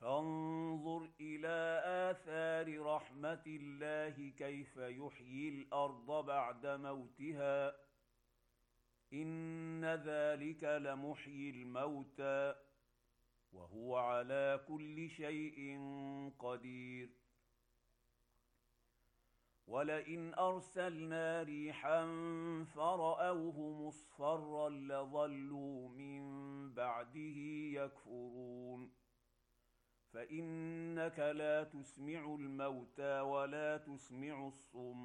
فانظر الى اثار رحمه الله كيف يحيي الارض بعد موتها ان ذلك لمحيي الموتى وهو على كل شيء قدير. ولئن ارسلنا ريحا فراوه مصفرا لظلوا من بعده يكفرون. فانك لا تسمع الموتى ولا تسمع الصم